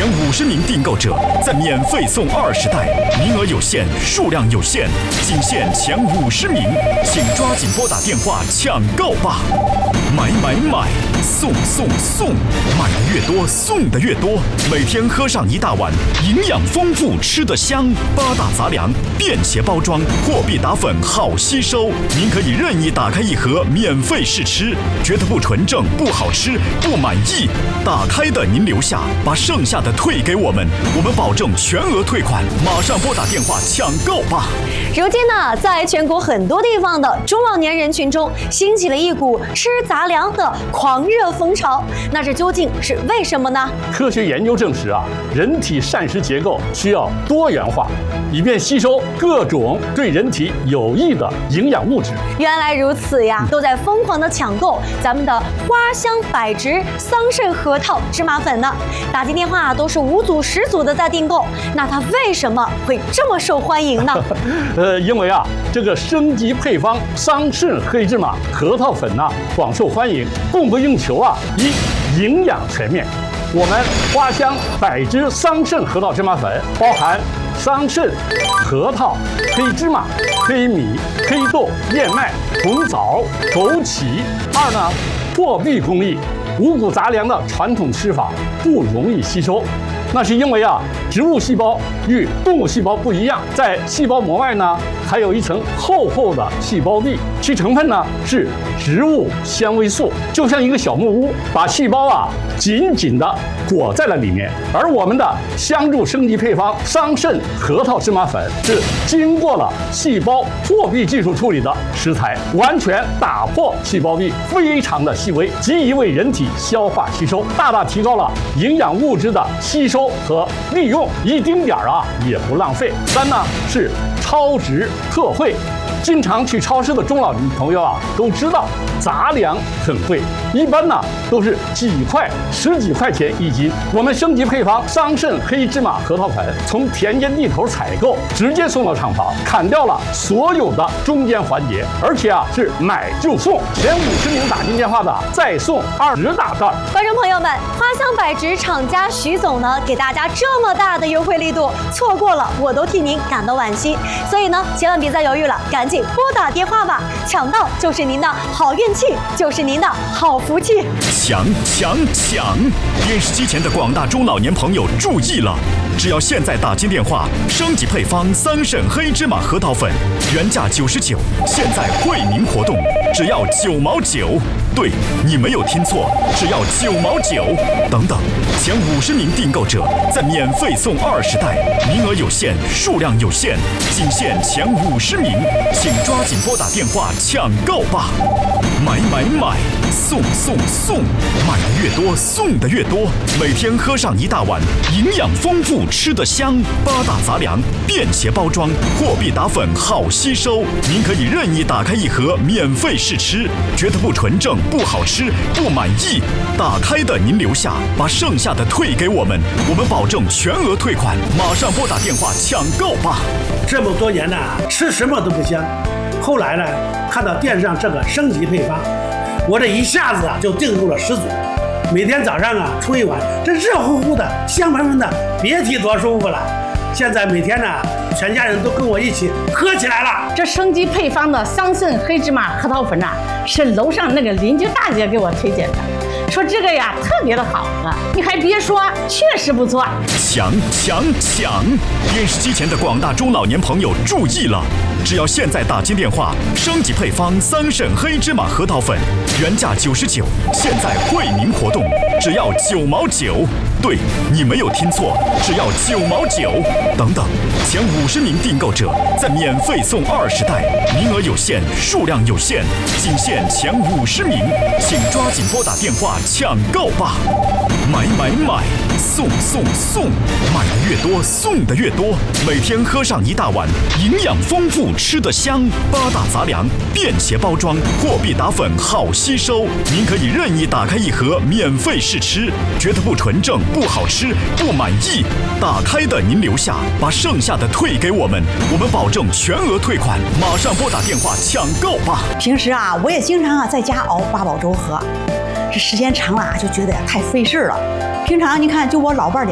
前50名订购者再免费送20袋，名额有限，数量有限，仅限前50名，请抓紧拨打电话抢购吧！买，送，买的越多，送的越多。每天喝上一大碗，营养丰富，吃得香。8大杂粮，便携包装，货币打粉好吸收。您可以任意打开一盒免费试吃，觉得不纯正、不好吃、不满意，打开的您留下，把剩下的退给我们，我们保证全额退款。马上拨打电话抢购吧！ 如今呢，在全国很多地方的中老年人群中，兴起了一股吃杂粮的狂热风潮。那这究竟是为什么呢？ 科学研究证实啊，人体膳食结构需要多元化，以便吸收各种对人体有益的营养物质。 原来如此呀，都在疯狂的抢购咱们的花香百植桑葚核桃芝麻粉呢。打进电话都是5组10组的在订购，那它为什么会这么受欢迎呢？ 因为啊，这个升级配方桑葚黑芝麻核桃粉呐，广受欢迎，供不应求啊。营养全面，我们花香百植桑葚核桃芝麻粉包含桑葚、核桃、黑芝麻、黑米、黑豆、燕麦、红枣、枸杞。2呢，破壁工艺，五谷杂粮的传统吃法不容易吸收。那是因为啊，植物细胞与动物细胞不一样，在细胞膜外呢，还有一层厚厚的细胞壁，其成分呢是植物纤维素，就像一个小木屋，把细胞啊紧紧地裹在了里面。而我们的香柱升级配方桑葚核桃芝麻粉是经过了细胞破壁技术处理的食材，完全打破细胞壁，非常的细微，极易为人体消化吸收，大大提高了营养物质的吸收和利用，一丁点儿啊也不浪费。3呢是超值特惠，经常去超市的中老年朋友啊都知道杂粮很贵，一般呢都是几块、10几块钱一斤。我们升级配方桑葚黑芝麻核桃粉，从田间地头采购，直接送到厂房，砍掉了所有的中间环节，而且啊是买就送，前50名打进电话的再送20大袋。 观众朋友们，花香百植厂家徐总呢给大家这么大的优惠力度，错过了我都替您感到惋惜。所以呢，千万别再犹豫了，赶紧拨打电话吧，抢到就是您的好运气，就是您的好福气。 抢！电视机前的广大中老年朋友注意了，只要现在打进电话，升级配方桑葚黑芝麻核桃粉，原价99，现在惠民活动，只要9毛9。对，你没有听错，只要9毛9。等等，前50名订购者再免费送20袋，名额有限，数量有限，仅限前50名，请抓紧拨打电话抢购吧！买，送，买的越多，送的越多。每天喝上一大碗，营养丰富，吃得香。8大杂粮，便携包装，货币打粉好吸收。您可以任意打开一盒免费试吃，觉得不纯正、不好吃、不满意，打开的您留下，把剩下的退给我们，我们保证全额退款。马上拨打电话抢购吧！ 这么多年呢，吃什么都不香。后来呢，看到电视上这个升级配方，我这一下子啊就订购了10组。每天早上啊冲一碗，这热乎乎的、香喷喷的，别提多舒服了。现在每天呢，全家人都跟我一起喝起来了。 这升级配方的桑葚黑芝麻核桃粉呐，是楼上那个邻居大姐给我推荐的，说这个呀特别的好喝。你还别说，确实不错。 抢！电视机前的广大中老年朋友注意了，只要现在打进电话，升级配方桑葚黑芝麻核桃粉，原价99，现在惠民活动，只要9毛9。对，你没有听错，只要9毛9。等等，前50名订购者再免费送20袋，名额有限，数量有限，仅限前50名，请抓紧拨打电话抢购吧！买，送，买的越多，送的越多。每天喝上一大碗，营养丰富，吃得香。8大杂粮，便携包装，货币打粉好吸收。您可以任意打开一盒免费试吃，觉得不纯正、不好吃、不满意，打开的您留下，把剩下的退给我们，我们保证全额退款。马上拨打电话抢购吧！ 平时啊，我也经常在家熬八宝粥喝，这时间长了就觉得太费事了。平常你看，就我老伴儿